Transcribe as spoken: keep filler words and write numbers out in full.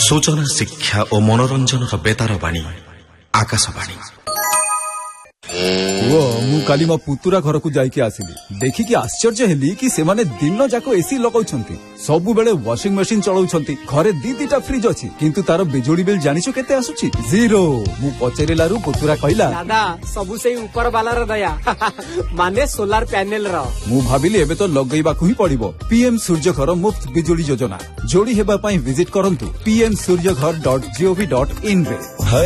सूचना शिक्षा और मनोरंजन बेतार बाणी आकाशवाणी। वो मु काली मो पुतुरा घर को जाइके आसिली देखिकी आश्चर्य हेली कि से माने दिन जाको एसी लगाउछंती सबु बेले वॉशिंग मशीन चलाउछंती घरे दी दीटा फ्रिज अछि किंतु तार बिजुली बिल जानिछो केते आसुची जीरो। मु पचेरिलारु पुतुरा कहला दादा सबु सेई ऊपर वालार दया माने सोलार पैनल रो। मु भाबिली एबे तो लगैबाकू ही पड़िबो पीएम सूर्य घर मुफ्त बिजुली योजना जोड़ी हेबा पई विजिट करंतु पी एम सूर्य घर dot G O V dot in रे।